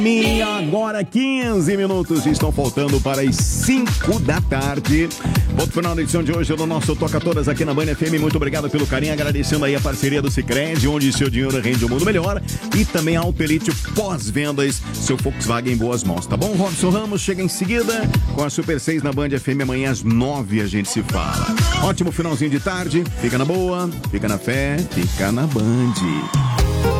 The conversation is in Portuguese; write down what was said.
E agora 15 minutos estão faltando para as 5 da tarde. Ponto final da edição de hoje do nosso Toca Todas aqui na Band FM. Muito obrigado pelo carinho, agradecendo aí a parceria do Sicredi, onde seu dinheiro rende um mundo melhor. E também a Auto Elite pós-vendas, seu Volkswagen em boas mãos, tá bom? Robson Ramos chega em seguida com a Super 6 na Band FM. Amanhã às 9 a gente se fala. Ótimo finalzinho de tarde, fica na boa, fica na fé, fica na Band.